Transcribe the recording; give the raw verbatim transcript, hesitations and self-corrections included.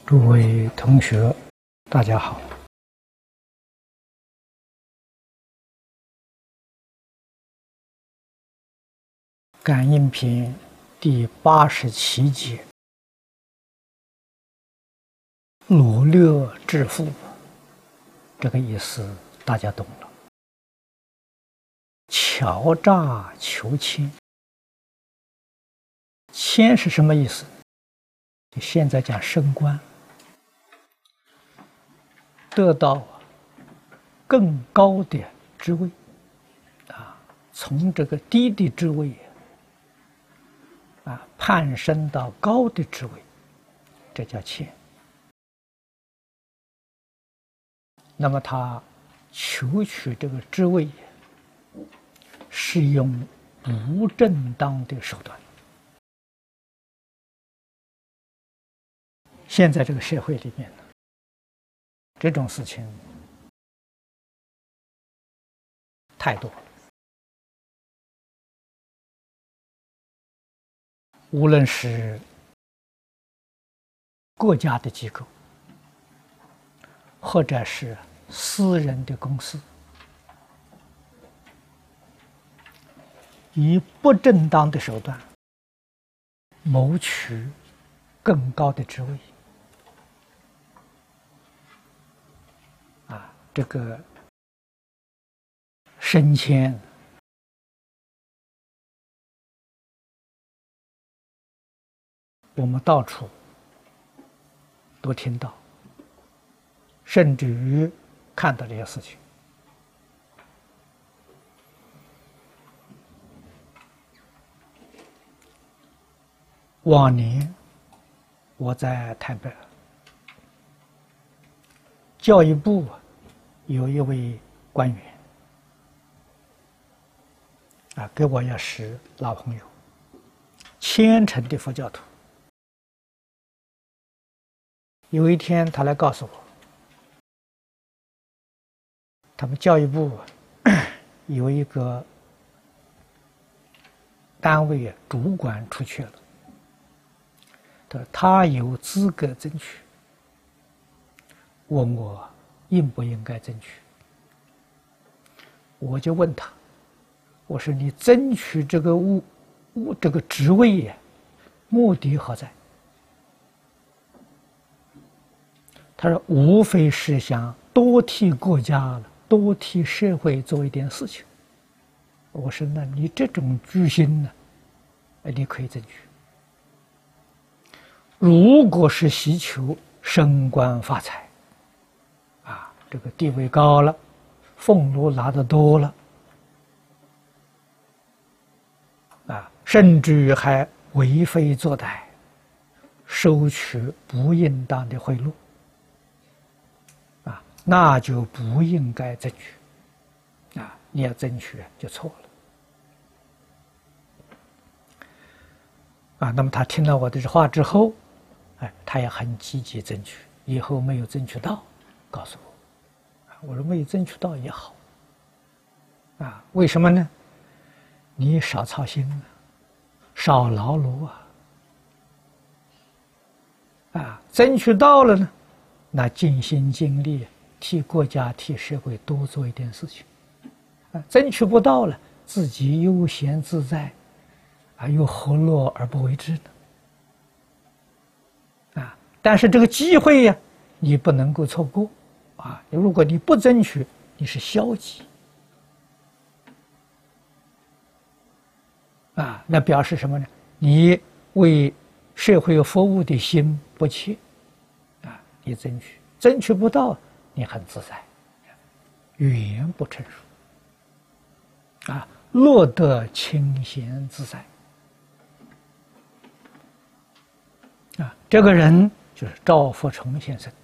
诸位同学，大家好。感应篇第八十七节，罗略致富，这个意思大家懂了。敲诈求签，签是什么意思？现在讲升官，得到更高的职位啊，从这个低的职位啊攀升到高的职位，这叫签。那么他求取这个职位，是用不正当的手段。现在这个社会里面呢，这种事情太多了。无论是国家的机构，或者是私人的公司，以不正当的手段谋取更高的职位，啊，这个升迁我们到处都听到，甚至于看到这些事情。往年我在台北教育部有一位官员啊，跟我也是老朋友，虔诚的佛教徒。有一天他来告诉我，他们教育部有一个单位主管出去了，他说他有资格争取，问我应不应该争取。我就问他，我说你争取这个物物这个职位呀，目的何在？他说无非是想多替国家了，多替社会做一点事情。我说那你这种居心呢，你可以争取。如果是希求升官发财啊，这个地位高了，俸禄拿得多了啊，甚至于还为非作歹，收取不应当的贿赂啊，那就不应该争取啊！你要争取就错了啊。那么他听了我的这话之后，哎，他也很积极争取。以后没有争取到，告诉我，我说没有争取到也好啊。为什么呢？你少操心啊，少劳碌啊，啊，争取到了呢，那尽心尽力替国家替社会多做一点事情啊，争取不到了，自己悠闲自在啊，又何乐而不为之呢？啊，但是这个机会呀，你不能够错过啊！如果你不争取，你是消极啊，那表示什么呢？你为社会服务的心不切啊！你争取争取不到，你很自在，语言不成熟啊，落得清闲自在啊。这个人就是赵福崇先生